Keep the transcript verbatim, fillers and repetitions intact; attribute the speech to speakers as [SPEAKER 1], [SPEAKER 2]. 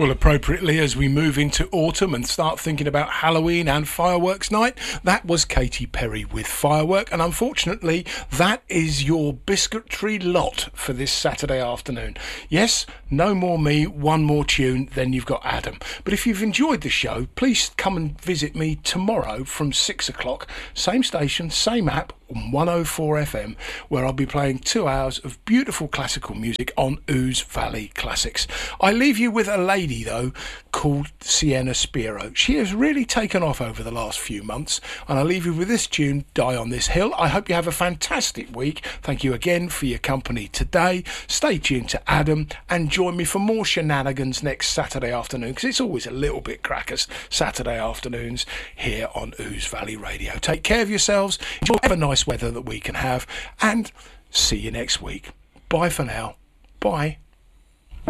[SPEAKER 1] Well, appropriately, as we move into autumn and start thinking about Halloween and fireworks night, that was Katy Perry with Firework, and unfortunately, that is your biscuitry lot for this Saturday afternoon. Yes, no more me, one more tune, then you've got Adam. But if you've enjoyed the show, please come and visit me tomorrow from six o'clock, same station, same app, on one oh four F M, where I'll be playing two hours of beautiful classical music on Ouse Valley Classics. I leave you with a lady, though, called Sienna Spiro. She has really taken off over the last few months, and I leave you with this tune, Die on This Hill. I hope you have a fantastic week. Thank you again for your company today. Stay tuned to Adam, and join me for more shenanigans next Saturday afternoon, because it's always a little bit crackers Saturday afternoons here on Ouse Valley Radio. Take care of yourselves, enjoy whatever nice weather that we can have, and see you next week. Bye for now. Bye.